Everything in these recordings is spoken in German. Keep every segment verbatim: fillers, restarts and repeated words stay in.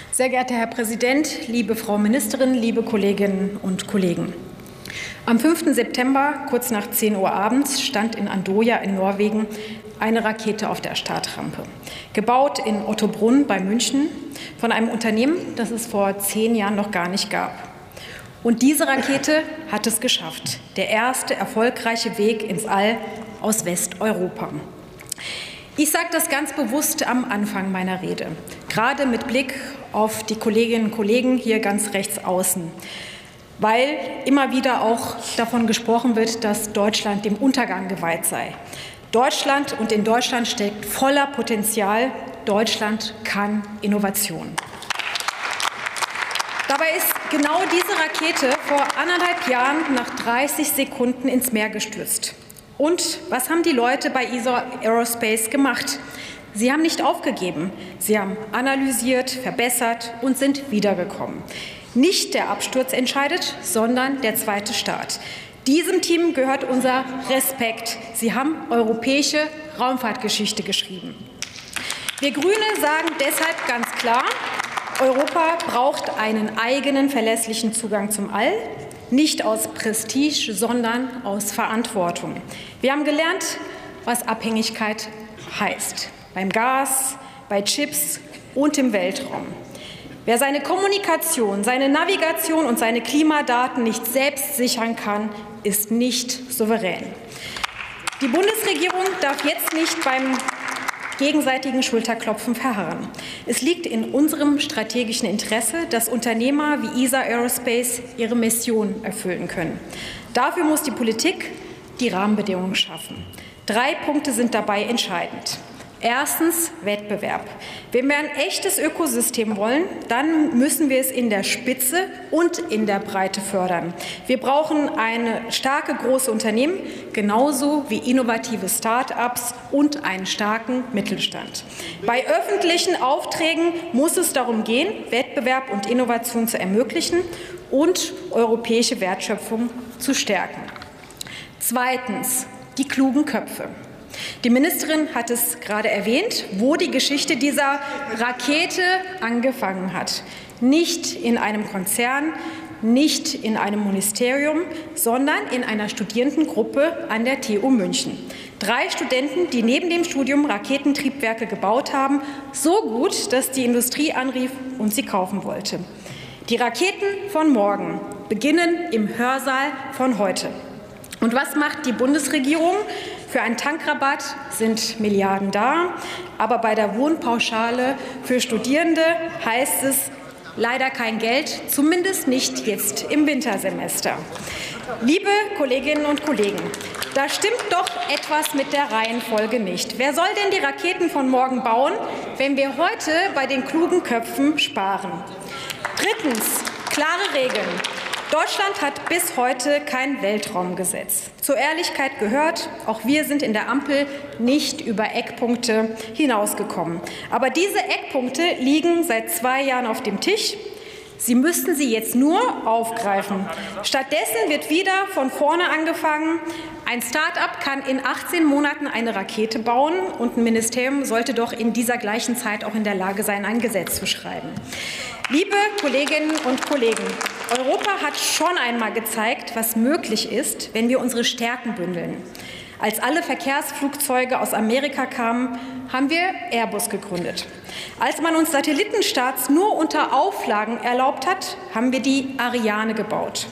Sehr geehrter Herr Präsident, liebe Frau Ministerin, liebe Kolleginnen und Kollegen! Am fünften September, kurz nach zehn Uhr abends, stand in Andoja in Norwegen eine Rakete auf der Startrampe. Gebaut in Ottobrunn bei München von einem Unternehmen, das es vor zehn Jahren noch gar nicht gab. Und diese Rakete hat es geschafft. Der erste erfolgreiche Weg ins All aus Westeuropa. Ich sage das ganz bewusst am Anfang meiner Rede, gerade mit Blick auf die Kolleginnen und Kollegen hier ganz rechts außen, weil immer wieder auch davon gesprochen wird, dass Deutschland dem Untergang geweiht sei. Deutschland und in Deutschland steckt voller Potenzial. Deutschland kann Innovation. Dabei ist genau diese Rakete vor anderthalb Jahren nach dreißig Sekunden ins Meer gestürzt. Und was haben die Leute bei E S A Aerospace gemacht? Sie haben nicht aufgegeben. Sie haben analysiert, verbessert und sind wiedergekommen. Nicht der Absturz entscheidet, sondern der zweite Start. Diesem Team gehört unser Respekt. Sie haben europäische Raumfahrtgeschichte geschrieben. Wir Grüne sagen deshalb ganz klar, Europa braucht einen eigenen verlässlichen Zugang zum All. Nicht aus Prestige, sondern aus Verantwortung. Wir haben gelernt, was Abhängigkeit heißt. Beim Gas, bei Chips und im Weltraum. Wer seine Kommunikation, seine Navigation und seine Klimadaten nicht selbst sichern kann, ist nicht souverän. Die Bundesregierung darf jetzt nicht beim gegenseitigen Schulterklopfen verharren. Es liegt in unserem strategischen Interesse, dass Unternehmer wie E S A Aerospace ihre Mission erfüllen können. Dafür muss die Politik die Rahmenbedingungen schaffen. Drei Punkte sind dabei entscheidend. Erstens Wettbewerb. Wenn wir ein echtes Ökosystem wollen, dann müssen wir es in der Spitze und in der Breite fördern. Wir brauchen eine starke große Unternehmen, genauso wie innovative Start-ups und einen starken Mittelstand. Bei öffentlichen Aufträgen muss es darum gehen, Wettbewerb und Innovation zu ermöglichen und europäische Wertschöpfung zu stärken. Zweitens die klugen Köpfe. Die Ministerin hat es gerade erwähnt, wo die Geschichte dieser Rakete angefangen hat. Nicht in einem Konzern, nicht in einem Ministerium, sondern in einer Studierendengruppe an der T U München. Drei Studenten, die neben dem Studium Raketentriebwerke gebaut haben, so gut, dass die Industrie anrief und sie kaufen wollte. Die Raketen von morgen beginnen im Hörsaal von heute. Und was macht die Bundesregierung? Für einen Tankrabatt sind Milliarden da, aber bei der Wohnpauschale für Studierende heißt es leider kein Geld, zumindest nicht jetzt im Wintersemester. Liebe Kolleginnen und Kollegen, da stimmt doch etwas mit der Reihenfolge nicht. Wer soll denn die Raketen von morgen bauen, wenn wir heute bei den klugen Köpfen sparen? Drittens, klare Regeln. Deutschland hat bis heute kein Weltraumgesetz. Zur Ehrlichkeit gehört, auch wir sind in der Ampel nicht über Eckpunkte hinausgekommen. Aber diese Eckpunkte liegen seit zwei Jahren auf dem Tisch. Sie müssten sie jetzt nur aufgreifen. Stattdessen wird wieder von vorne angefangen. Ein Start-up kann in achtzehn Monaten eine Rakete bauen und ein Ministerium sollte doch in dieser gleichen Zeit auch in der Lage sein, ein Gesetz zu schreiben. Liebe Kolleginnen und Kollegen, Europa hat schon einmal gezeigt, was möglich ist, wenn wir unsere Stärken bündeln. Als alle Verkehrsflugzeuge aus Amerika kamen, haben wir Airbus gegründet. Als man uns Satellitenstarts nur unter Auflagen erlaubt hat, haben wir die Ariane gebaut.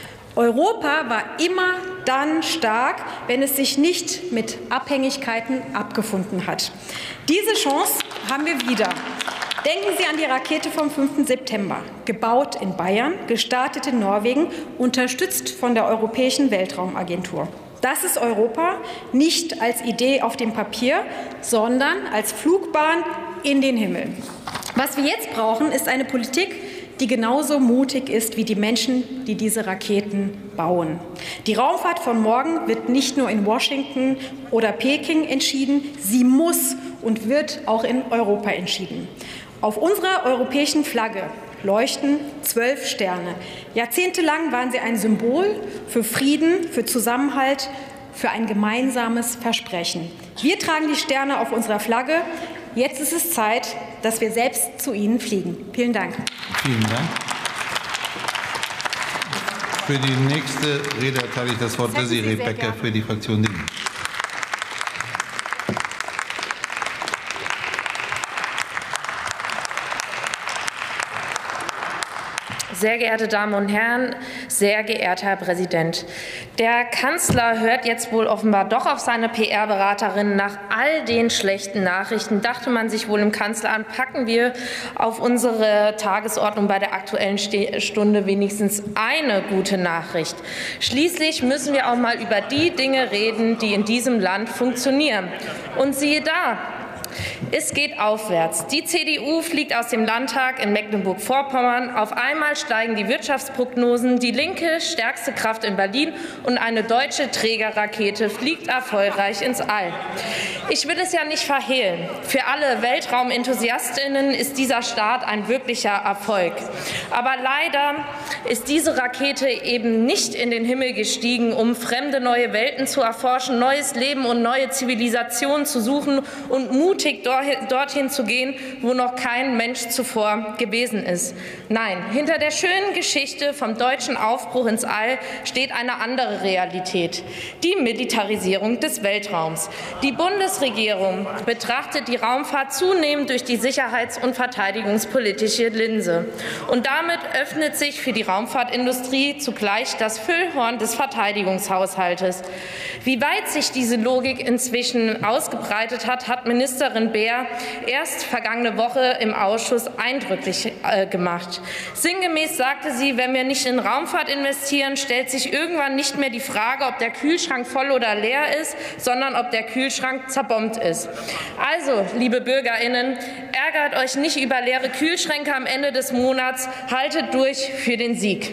Europa war immer dann stark, wenn es sich nicht mit Abhängigkeiten abgefunden hat. Diese Chance haben wir wieder. Denken Sie an die Rakete vom fünften September, gebaut in Bayern, gestartet in Norwegen, unterstützt von der Europäischen Weltraumagentur. Das ist Europa, nicht als Idee auf dem Papier, sondern als Flugbahn in den Himmel. Was wir jetzt brauchen, ist eine Politik, die genauso mutig ist wie die Menschen, die diese Raketen bauen. Die Raumfahrt von morgen wird nicht nur in Washington oder Peking entschieden, sie muss und wird auch in Europa entschieden. Auf unserer europäischen Flagge leuchten zwölf Sterne. Jahrzehntelang waren sie ein Symbol für Frieden, für Zusammenhalt, für ein gemeinsames Versprechen. Wir tragen die Sterne auf unserer Flagge, Jetzt ist es Zeit, dass wir selbst zu ihnen fliegen. Vielen Dank. Vielen Dank. Für die nächste Rede erteile ich das Wort Desiree Becker für die Fraktion Die Linke. Sehr geehrte Damen und Herren, sehr geehrter Herr Präsident! Der Kanzler hört jetzt wohl offenbar doch auf seine P R-Beraterin. Nach all den schlechten Nachrichten dachte man sich wohl im Kanzleramt, packen wir auf unsere Tagesordnung bei der Aktuellen Stunde wenigstens eine gute Nachricht. Schließlich müssen wir auch mal über die Dinge reden, die in diesem Land funktionieren. Und siehe da! Es geht aufwärts. Die C D U fliegt aus dem Landtag in Mecklenburg-Vorpommern. Auf einmal steigen die Wirtschaftsprognosen. Die Linke, stärkste Kraft in Berlin, und eine deutsche Trägerrakete fliegt erfolgreich ins All. Ich will es ja nicht verhehlen. Für alle Weltraumenthusiastinnen ist dieser Start ein wirklicher Erfolg. Aber leider ist diese Rakete eben nicht in den Himmel gestiegen, um fremde neue Welten zu erforschen, neues Leben und neue Zivilisationen zu suchen und mutig dorthin zu gehen, wo noch kein Mensch zuvor gewesen ist. Nein, hinter der schönen Geschichte vom deutschen Aufbruch ins All steht eine andere Realität: die Militarisierung des Weltraums. Die Bundesregierung betrachtet die Raumfahrt zunehmend durch die sicherheits- und verteidigungspolitische Linse. Und damit öffnet sich für die Raumfahrtindustrie zugleich das Füllhorn des Verteidigungshaushaltes. Wie weit sich diese Logik inzwischen ausgebreitet hat, hat Ministerin Baer erst vergangene Woche im Ausschuss eindrücklich äh, gemacht. Sinngemäß sagte sie, wenn wir nicht in Raumfahrt investieren, stellt sich irgendwann nicht mehr die Frage, ob der Kühlschrank voll oder leer ist, sondern ob der Kühlschrank zerbombt ist. Also, liebe BürgerInnen, ärgert euch nicht über leere Kühlschränke am Ende des Monats, haltet durch für den Sieg.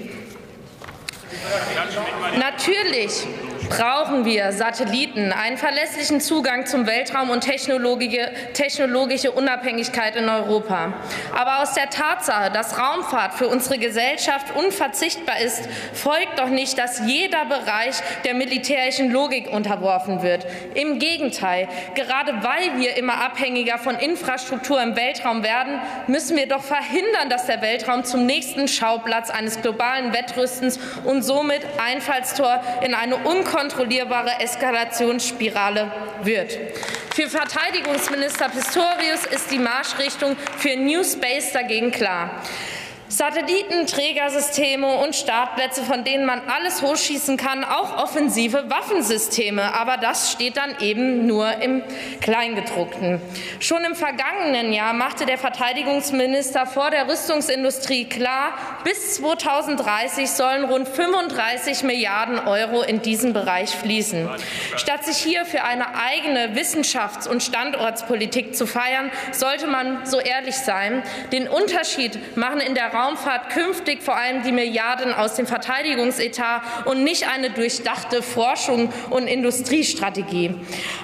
Natürlich brauchen wir Satelliten, einen verlässlichen Zugang zum Weltraum und technologische Unabhängigkeit in Europa. Aber aus der Tatsache, dass Raumfahrt für unsere Gesellschaft unverzichtbar ist, folgt doch nicht, dass jeder Bereich der militärischen Logik unterworfen wird. Im Gegenteil, gerade weil wir immer abhängiger von Infrastruktur im Weltraum werden, müssen wir doch verhindern, dass der Weltraum zum nächsten Schauplatz eines globalen Wettrüstens und somit Einfallstor in eine unkontrollierbare Eskalationsspirale wird. Für Verteidigungsminister Pistorius ist die Marschrichtung für New Space dagegen klar. Satelliten, Trägersysteme und Startplätze, von denen man alles hochschießen kann, auch offensive Waffensysteme. Aber das steht dann eben nur im Kleingedruckten. Schon im vergangenen Jahr machte der Verteidigungsminister vor der Rüstungsindustrie klar, bis zweitausenddreißig sollen rund fünfunddreißig Milliarden Euro in diesen Bereich fließen. Statt sich hier für eine eigene Wissenschafts- und Standortspolitik zu feiern, sollte man so ehrlich sein: Den Unterschied machen in der Raumfahrt künftig vor allem die Milliarden aus dem Verteidigungsetat und nicht eine durchdachte Forschung und Industriestrategie.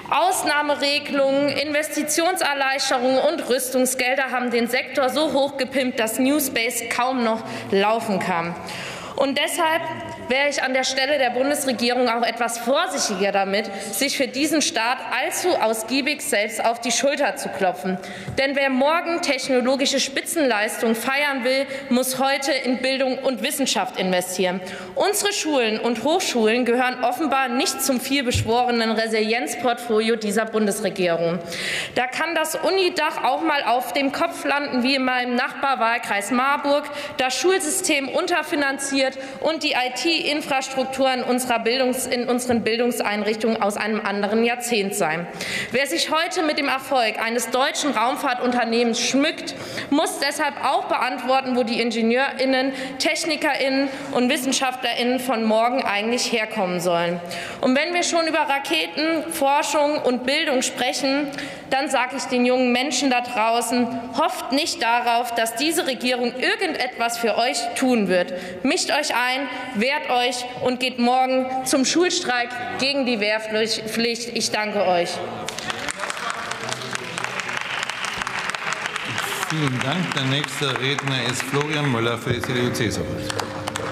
Ausnahmeregelungen, Investitionserleichterungen und Rüstungsgelder haben den Sektor so hochgepimpt, dass New Space kaum noch laufen kann. Und deshalb wäre ich an der Stelle der Bundesregierung auch etwas vorsichtiger damit, sich für diesen Start allzu ausgiebig selbst auf die Schulter zu klopfen. Denn wer morgen technologische Spitzenleistung feiern will, muss heute in Bildung und Wissenschaft investieren. Unsere Schulen und Hochschulen gehören offenbar nicht zum vielbeschworenen Resilienzportfolio dieser Bundesregierung. Da kann das Unidach auch mal auf dem Kopf landen, wie in meinem Nachbarwahlkreis Marburg, das Schulsystem unterfinanziert und die I T-Infrastruktur in, unserer Bildungs-, in unseren Bildungseinrichtungen aus einem anderen Jahrzehnt sein. Wer sich heute mit dem Erfolg eines deutschen Raumfahrtunternehmens schmückt, muss deshalb auch beantworten, wo die IngenieurInnen, TechnikerInnen und WissenschaftlerInnen von morgen eigentlich herkommen sollen. Und wenn wir schon über Raketen, Forschung und Bildung sprechen, dann sage ich den jungen Menschen da draußen: Hofft nicht darauf, dass diese Regierung irgendetwas für euch tun wird. Mischt euch ein, wehrt euch und geht morgen zum Schulstreik gegen die Wehrpflicht. Ich danke euch. Vielen Dank. Der nächste Redner ist Florian Müller für die C D U C S U.